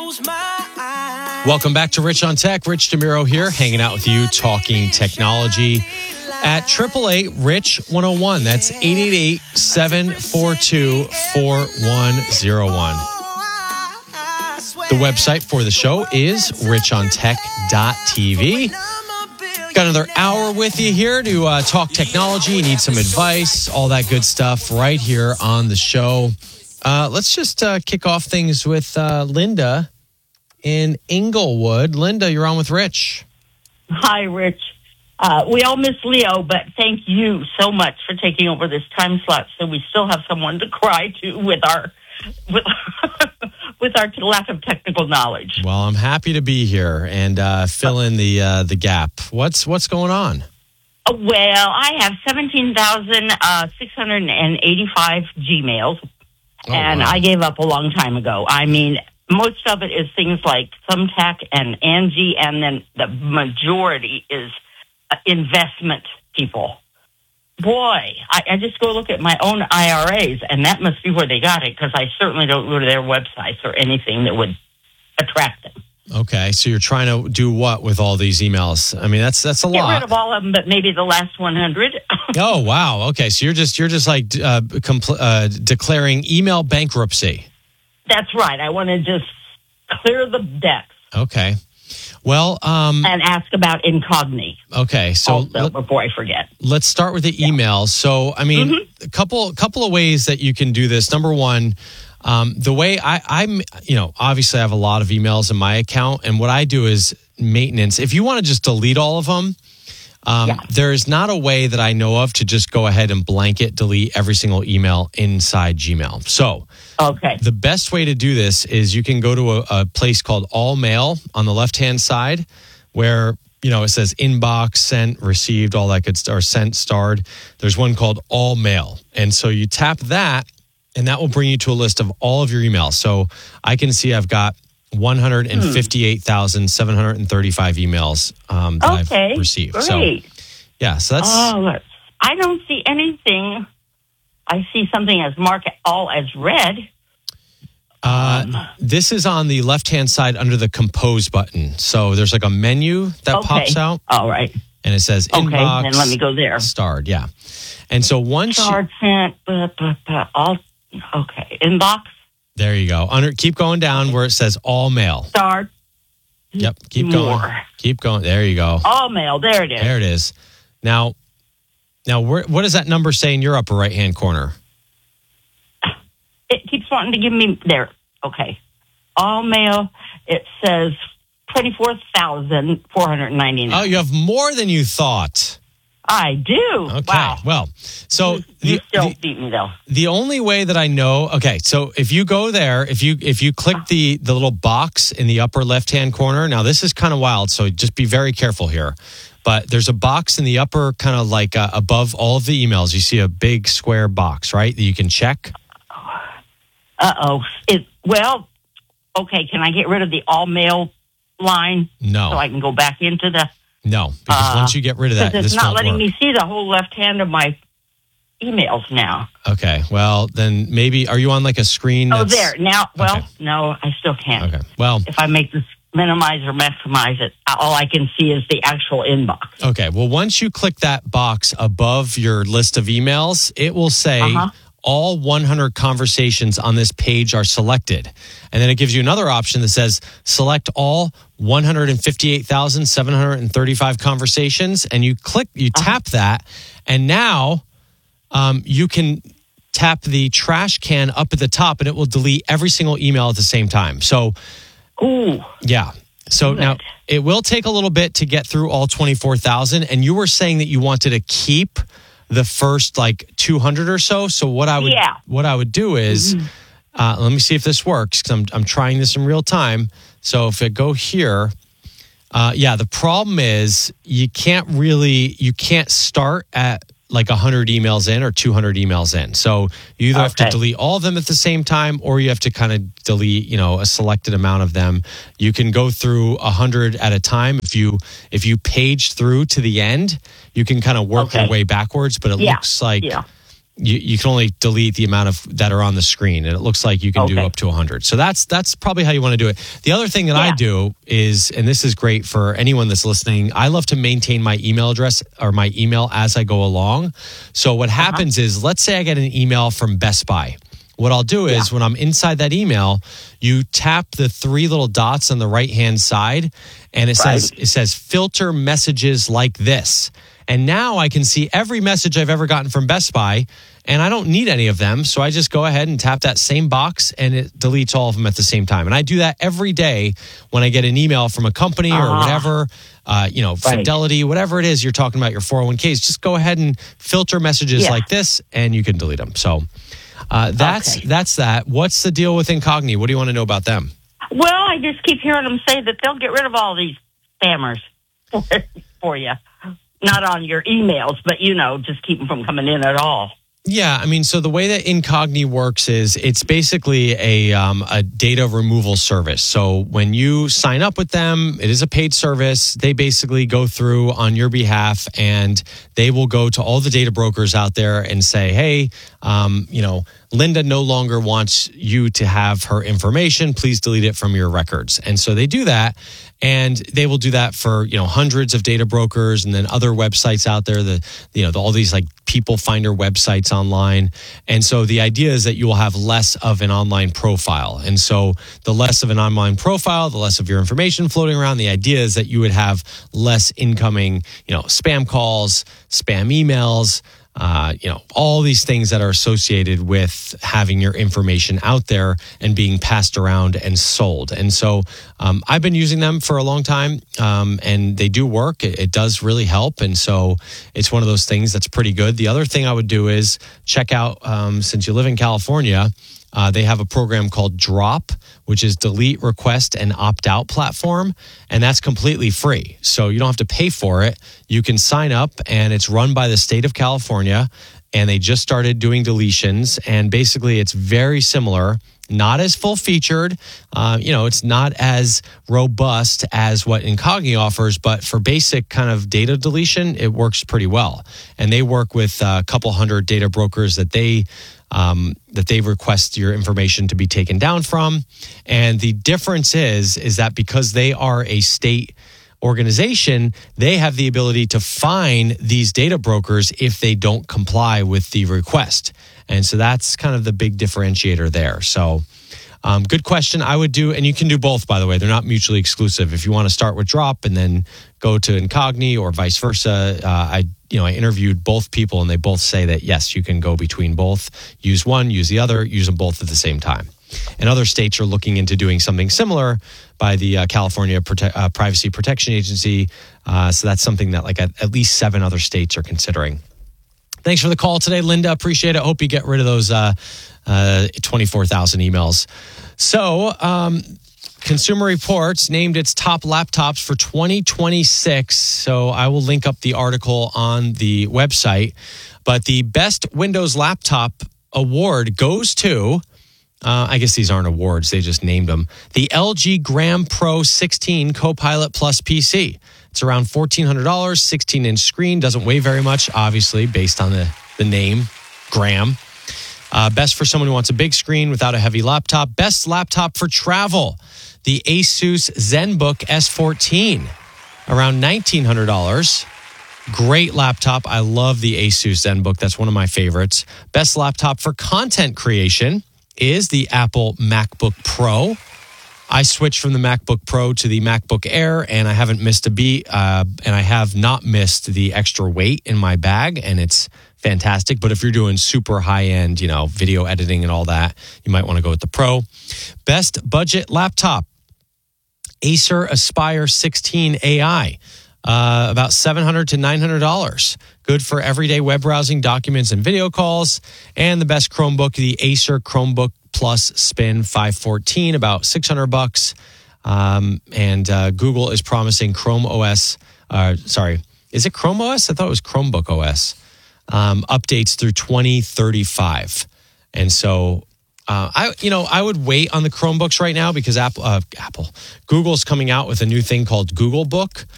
Welcome back to Rich on Tech. Rich DeMuro here, hanging out with you, talking technology at 888-RICH-101. That's 888-742-4101. The website for the show is richontech.tv. Got another hour with you here to talk technology. You need some advice, all that good stuff right here on the show. Let's just kick off things with Linda in Inglewood. Linda, you're on with Rich. Hi, Rich. We all miss Leo, but thank you so much for taking over this time slot so we still have someone to cry to with our lack of technical knowledge. Well, I'm happy to be here and fill in the gap. What's going on? Well, I have 17,685 Gmails, and wow. I gave up a long time ago. I mean, most of it is things like Thumbtack and Angie, and then the majority is investment people. Boy, I just go look at my own IRAs, and that must be where they got it, because I certainly don't go to their websites or anything that would attract them. Okay, so you're trying to do what with all these emails? I mean, that's a lot. Get rid of all of them, but maybe the last 100. Oh, wow. Okay, so you're just like declaring email bankruptcy. That's right. I want to just clear the decks. Okay. Well, and ask about Incogni. Okay, so also, before I forget, let's start with the emails. So, I mean, a couple of ways that you can do this. Number one, the way I'm, obviously I have a lot of emails in my account, and what I do is maintenance. If you want to just delete all of them, there is not a way that I know of to just go ahead and blanket delete every single email inside Gmail. So, the best way to do this is you can go to a place called All Mail on the left-hand side where, it says inbox, sent, received, all that good stuff, or sent, starred. There's one called All Mail. And so you tap that, and that will bring you to a list of all of your emails. So I can see I've got 158,735 emails that I've received. Great. So, yeah, so that's... I don't see anything. I see something as marked all as red. This is on the left-hand side under the Compose button. So there's like a menu that pops out. All right. And it says inbox. Then let me go there. Starred, yeah. And so once Starred, sent, all... Okay, inbox. There you go. Keep going down where it says All Mail. Starred. Yep, keep going. Keep going. There you go. All Mail, there it is. There it is. Now, what does that number say in your upper right-hand corner? It keeps wanting to give me there. Okay. All Mail, it says 24,499. Oh, you have more than you thought. I do. Okay. Wow. Well, so you still beat me though. The only way that I know, so if you go there, if you click the little box in the upper left-hand corner, now this is kind of wild, so just be very careful here. But there's a box in the upper, kind of like above all of the emails. You see a big square box, right, that you can check? Well, okay, can I get rid of the all mail line? No. So I can go back into the... No, because once you get rid of that, it's not letting me see the whole left hand of my emails now. Okay, well, then maybe, are you on like a screen? There. Now, no, I still can't. Okay, well. If I make this minimize or maximize it, all I can see is the actual inbox. Okay, well, once you click that box above your list of emails, it will say all 100 conversations on this page are selected. And then it gives you another option that says select all 158,735 conversations. And you tap that. And now you can tap the trash can up at the top and it will delete every single email at the same time. So, yeah. So now it will take a little bit to get through all 24,000. And you were saying that you wanted to keep the first like 200 or so. So what I would do is, let me see if this works because I'm trying this in real time. So if I go here, the problem is you can't start at like 100 emails in or 200 emails in. So you either have to delete all of them at the same time or you have to kind of delete, a selected amount of them. You can go through 100 at a time. If you page through to the end, you can kind of work your way backwards, but it looks like you can only delete the amount of that are on the screen, and it looks like you can do up to 100. So that's probably how you want to do it. The other thing that I do is, and this is great for anyone that's listening, I love to maintain my email address or my email as I go along. So what happens is, let's say I get an email from Best Buy. What I'll do is when I'm inside that email, you tap the 3 little dots on the right-hand side, and it says filter messages like this. And now I can see every message I've ever gotten from Best Buy, and I don't need any of them. So I just go ahead and tap that same box, and it deletes all of them at the same time. And I do that every day when I get an email from a company or whatever, Fidelity, whatever it is you're talking about, your 401ks. Just go ahead and filter messages like this, and you can delete them. So that's that. What's the deal with Incogni? What do you want to know about them? Well, I just keep hearing them say that they'll get rid of all these spammers for you. Not on your emails, but, just keep them from coming in at all. Yeah, I mean, so the way that Incogni works is it's basically a data removal service. So when you sign up with them, it is a paid service. They basically go through on your behalf, and they will go to all the data brokers out there and say, hey, Linda no longer wants you to have her information. Please delete it from your records. And so they do that, and they will do that for, hundreds of data brokers and then other websites out there, all these like people finder websites online. And so the idea is that you will have less of an online profile. And so the less of an online profile, the less of your information floating around. The idea is that you would have less incoming, spam calls, spam emails, all these things that are associated with having your information out there and being passed around and sold. And so I've been using them for a long time, and they do work. It does really help. And so it's one of those things that's pretty good. The other thing I would do is check out, since you live in California, they have a program called Drop, which is delete, request, and opt-out platform. And that's completely free. So you don't have to pay for it. You can sign up, and it's run by the state of California. And they just started doing deletions. And basically, it's very similar, not as full-featured. It's not as robust as what Incogni offers. But for basic kind of data deletion, it works pretty well. And they work with a couple hundred data brokers that they request your information to be taken down from. And the difference is that because they are a state organization, they have the ability to fine these data brokers if they don't comply with the request. And so that's kind of the big differentiator there. So good question. I would do, and you can do both, by the way. They're not mutually exclusive. If you want to start with Drop and then go to Incogni or vice versa, I interviewed both people, and they both say that, yes, you can go between both. Use one, use the other, use them both at the same time. And other states are looking into doing something similar by the California Privacy Protection Agency. So that's something that at least 7 other states are considering. Thanks for the call today, Linda. Appreciate it. Hope you get rid of those 24,000 emails. So, Consumer Reports named its top laptops for 2026. So I will link up the article on the website. But the Best Windows Laptop Award goes to, I guess these aren't awards, they just named them, the LG Gram Pro 16 Copilot Plus PC. It's around $1,400, 16-inch screen, doesn't weigh very much, obviously, based on the name, Gram. Best for someone who wants a big screen without a heavy laptop. Best laptop for travel, the Asus ZenBook S14, around $1,900. Great laptop. I love the Asus ZenBook. That's one of my favorites. Best laptop for content creation is the Apple MacBook Pro. I switched from the MacBook Pro to the MacBook Air, and I haven't missed a beat. And I have not missed the extra weight in my bag, and it's fantastic. But if you're doing super high-end, video editing and all that, you might want to go with the Pro. Best budget laptop, Acer Aspire 16 AI, about $700 to $900. Good for everyday web browsing, documents, and video calls. And the best Chromebook, the Acer Chromebook Plus Spin 514, about $600. And Google is promising Chrome OS. Is it Chrome OS? I thought it was Chromebook OS. Updates through 2035. And so I would wait on the Chromebooks right now because Google's coming out with a new thing called Google Book,